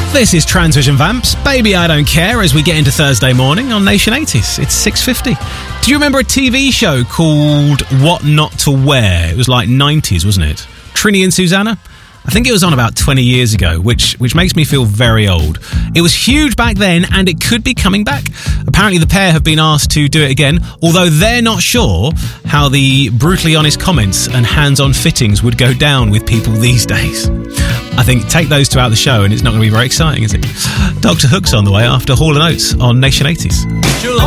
This is Transvision Vamps, Baby I Don't Care, as we get into Thursday morning on Nation 80s. It's 6:50. Do you remember a TV show called What Not to Wear? It was like 90s, wasn't it? Trini and Susanna? I think it was on about 20 years ago, which makes me feel very old. It was huge back then, and it could be coming back. Apparently the pair have been asked to do it again, although they're not sure how the brutally honest comments and hands-on fittings would go down with people these days. I think take those two out of the show and it's not going to be very exciting, is it? Dr. Hook's on the way after Hall & Oates on Nation 80s. July.